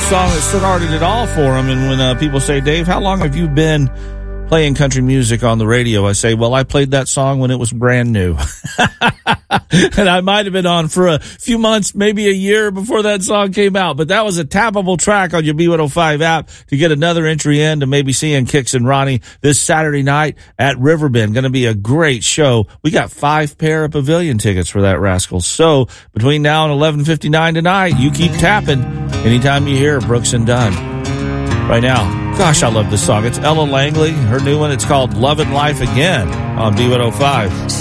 song that started it all for him. And when people say, Dave, how long have you been playing country music on the radio? I say, well, I played that song when it was brand new. And I might have been on for a few months, maybe a year before that song came out. But that was a tappable track on your B105 app to get another entry in to maybe seeing Kix and Ronnie this Saturday night at Riverbend. Going to be a great show. We got 5 pair of pavilion tickets for that rascal. So between now and 11:59 tonight, you keep tapping anytime you hear Brooks and Dunn. Right now, gosh, I love this song. It's Ella Langley, her new one. It's called Love and Life Again on B105.